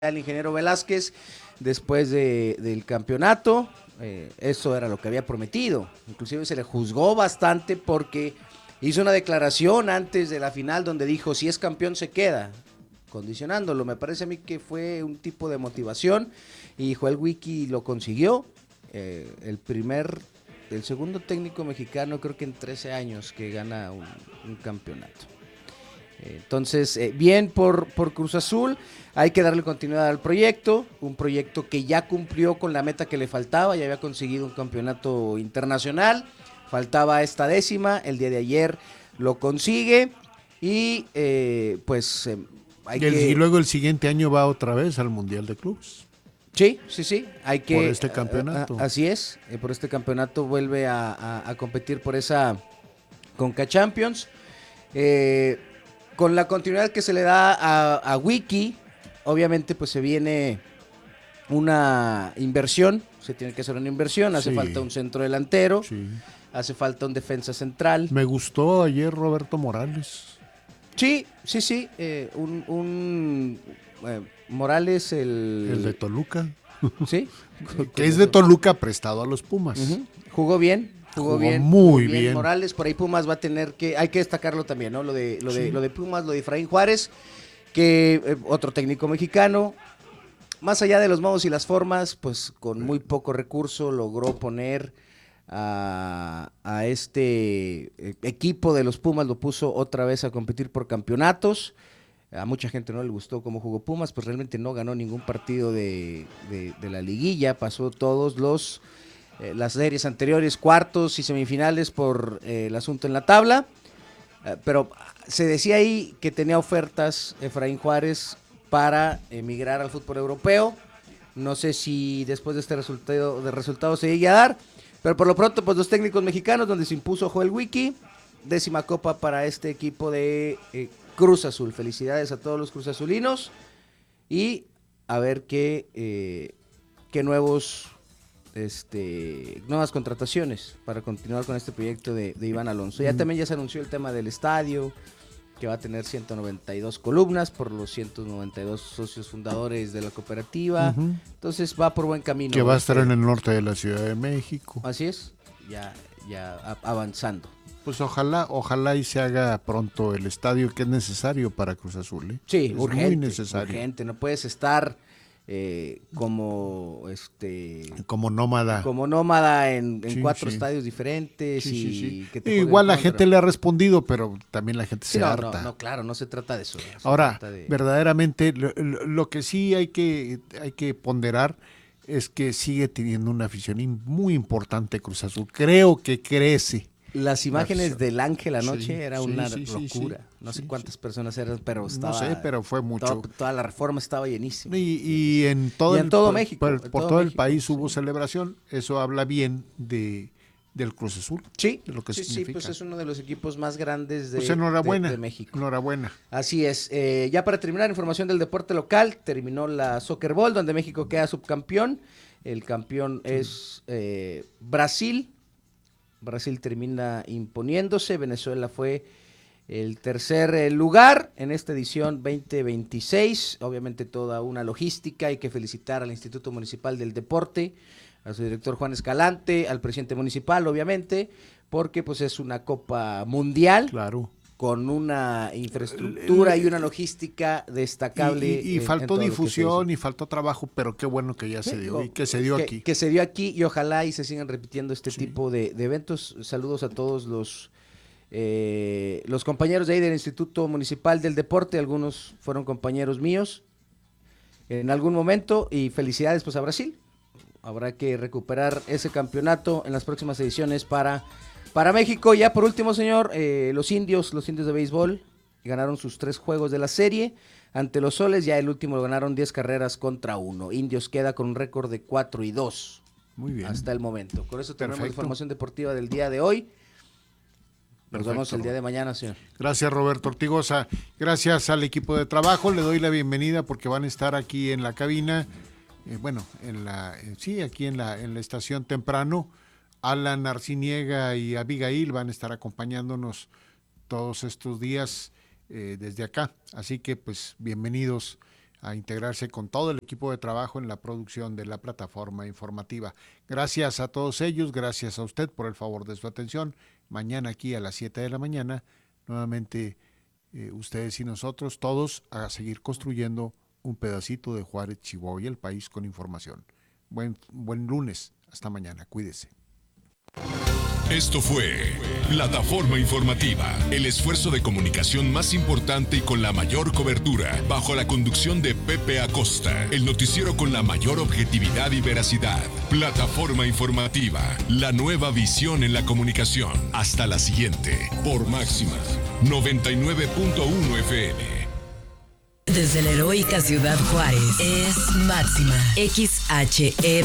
al ingeniero Velázquez después del campeonato. Eso era lo que había prometido. Inclusive se le juzgó bastante porque hizo una declaración antes de la final donde dijo, si es campeón se queda, condicionándolo. Me parece a mí que fue un tipo de motivación y Joel Wiki lo consiguió. El segundo técnico mexicano creo que en 13 años que gana un campeonato. Entonces, bien por Cruz Azul, hay que darle continuidad al proyecto, un proyecto que ya cumplió con la meta que le faltaba, ya había conseguido un campeonato internacional, faltaba esta 10ª, el día de ayer lo consigue y Y luego el siguiente año va otra vez al Mundial de Clubes. Sí, hay que... Por este campeonato. Así es, por este campeonato vuelve a competir por esa Conca Champions. Con la continuidad que se le da a Wiki, obviamente pues se viene una inversión, se tiene que hacer una inversión, hace falta un centro delantero, hace falta un defensa central. Me gustó ayer Roberto Morales. Sí, Morales, el de Toluca. Sí. Que es de Toluca prestado a los Pumas. Jugó bien. Jugó bien, muy bien. Morales, por ahí Pumas va a tener que, hay que destacarlo también, ¿no? Lo de Pumas, lo de Efraín Juárez, que otro técnico mexicano, más allá de los modos y las formas, pues con muy poco recurso logró poner a este equipo de los Pumas, lo puso otra vez a competir por campeonatos. A mucha gente no le gustó cómo jugó Pumas, pues realmente no ganó ningún partido de la liguilla, pasó todos las series anteriores, cuartos y semifinales por el asunto en la tabla, pero se decía ahí que tenía ofertas Efraín Juárez para emigrar al fútbol europeo. No sé si después de este resultado se llegue a dar, pero por lo pronto pues los técnicos mexicanos, donde se impuso Joel Wiki, 10ª copa para este equipo de Cruz Azul. Felicidades a todos los cruzazulinos y a ver qué nuevas contrataciones para continuar con este proyecto de Iván Alonso. También ya se anunció el tema del estadio, que va a tener 192 columnas por los 192 socios fundadores de la cooperativa. Entonces va por buen camino. Que va a estar en el norte de la Ciudad de México. Así es, ya avanzando. Pues ojalá y se haga pronto el estadio, que es necesario para Cruz Azul. Sí, es urgente, muy necesario. Urgente, no puedes estar como nómada en 4 estadios diferentes. Igual la gente le ha respondido, pero también la gente se harta. No, claro, no se trata de eso. Ahora, verdaderamente, lo que sí hay que ponderar es que sigue teniendo una afición muy importante Cruz Azul. Creo que crece. Las imágenes del Ángel anoche era una locura. No sé cuántas personas eran, pero estaba... No sé, pero fue mucho. Toda la Reforma estaba llenísima. Y en todo México. Por todo el país hubo sí. Celebración. Eso habla bien del Cruz Azul. Sí, de lo que significa. Pues es uno de los equipos más grandes de México. Enhorabuena. Así es. Ya para terminar, información del deporte local. Terminó la Soccer Bowl, donde México queda subcampeón. El campeón es Brasil. Brasil termina imponiéndose. Venezuela fue el tercer lugar en esta edición 2026. Obviamente toda una logística. Hay que felicitar al Instituto Municipal del Deporte, a su director Juan Escalante, al presidente municipal, obviamente, porque pues es una Copa Mundial. Claro. Con una infraestructura y una logística destacable. Y faltó difusión y faltó trabajo, pero qué bueno que ya se dio y que se dio aquí. Que se dio aquí y ojalá y se sigan repitiendo este tipo de eventos. Saludos a todos los compañeros de ahí del Instituto Municipal del Deporte, algunos fueron compañeros míos en algún momento y felicidades pues a Brasil. Habrá que recuperar ese campeonato en las próximas ediciones para México. Ya por último, señor, los indios de béisbol ganaron sus 3 juegos de la serie ante los Soles. Ya el último lo ganaron 10 carreras contra 1. Indios queda con un récord de 4-2. Muy bien. Hasta el momento. Con eso tenemos la información deportiva del día de hoy. Nos vemos el día de mañana, señor. Gracias, Roberto Ortigosa. Gracias al equipo de trabajo. Le doy la bienvenida porque van a estar aquí en la cabina. Aquí en la estación temprano. Alan Arciniega y Abigail van a estar acompañándonos todos estos días desde acá. Así que, pues, bienvenidos a integrarse con todo el equipo de trabajo en la producción de la plataforma informativa. Gracias a todos ellos, gracias a usted por el favor de su atención. Mañana aquí a las 7 de la mañana, nuevamente ustedes y nosotros, todos a seguir construyendo un pedacito de Juárez, Chihuahua y el país con información. Buen lunes, hasta mañana, cuídese. Esto fue Plataforma Informativa, el esfuerzo de comunicación más importante y con la mayor cobertura, bajo la conducción de Pepe Acosta, el noticiero con la mayor objetividad y veracidad. Plataforma Informativa, la nueva visión en la comunicación. Hasta la siguiente, por Máxima 99.1 FM. Desde la heroica ciudad Juárez, es Máxima XHEPA.